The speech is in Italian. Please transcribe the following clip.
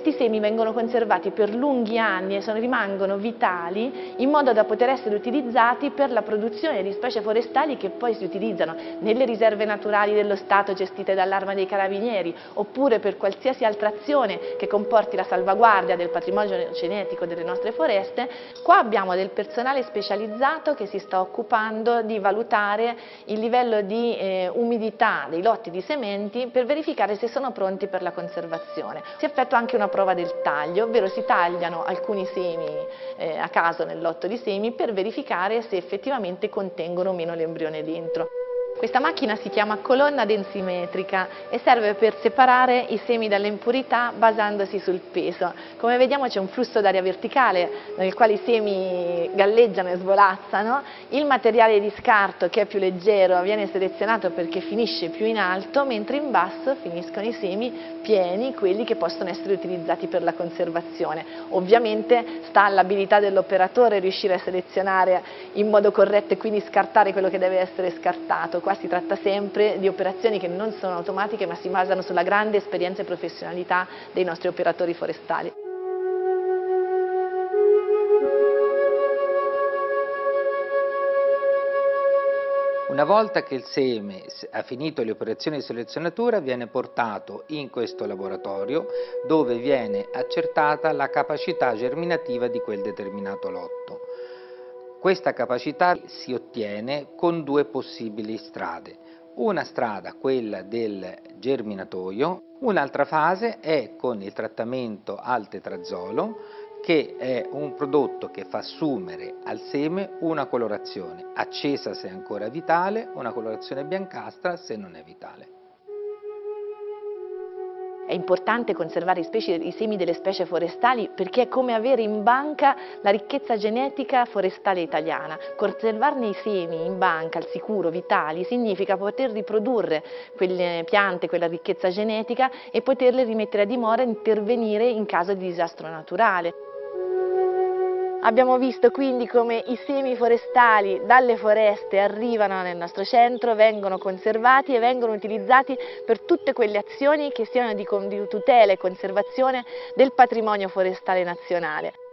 questi semi vengono conservati per lunghi anni e rimangono vitali in modo da poter essere utilizzati per la produzione di specie forestali che poi si utilizzano nelle riserve naturali dello Stato gestite dall'Arma dei Carabinieri, oppure per qualsiasi altra azione che comporti la salvaguardia del patrimonio genetico delle nostre foreste. Qua abbiamo del personale specializzato che si sta occupando di valutare il livello di umidità dei lotti di sementi per verificare se sono pronti per la conservazione. Si effettua anche una prova del taglio, ovvero si tagliano alcuni semi a caso nel lotto di semi per verificare se effettivamente contengono o meno l'embrione dentro. Questa macchina si chiama colonna densimetrica e serve per separare i semi dalle impurità basandosi sul peso. Come vediamo c'è un flusso d'aria verticale nel quale i semi galleggiano e svolazzano, il materiale di scarto che è più leggero viene selezionato perché finisce più in alto, mentre in basso finiscono i semi pieni, quelli che possono essere utilizzati per la conservazione. Ovviamente sta all'abilità dell'operatore riuscire a selezionare in modo corretto e quindi scartare quello che deve essere scartato. Qua si tratta sempre di operazioni che non sono automatiche ma si basano sulla grande esperienza e professionalità dei nostri operatori forestali. Una volta che il seme ha finito le operazioni di selezionatura viene portato in questo laboratorio dove viene accertata la capacità germinativa di quel determinato lotto. Questa capacità si ottiene con due possibili strade. Una strada, quella del germinatoio, un'altra fase è con il trattamento al tetrazolo, che è un prodotto che fa assumere al seme una colorazione accesa se è ancora vitale, una colorazione biancastra se non è vitale. È importante conservare i semi delle specie forestali perché è come avere in banca la ricchezza genetica forestale italiana. Conservarne i semi in banca, al sicuro, vitali, significa poter riprodurre quelle piante, quella ricchezza genetica e poterle rimettere a dimora e intervenire in caso di disastro naturale. Abbiamo visto quindi come i semi forestali dalle foreste arrivano nel nostro centro, vengono conservati e vengono utilizzati per tutte quelle azioni che siano di tutela e conservazione del patrimonio forestale nazionale.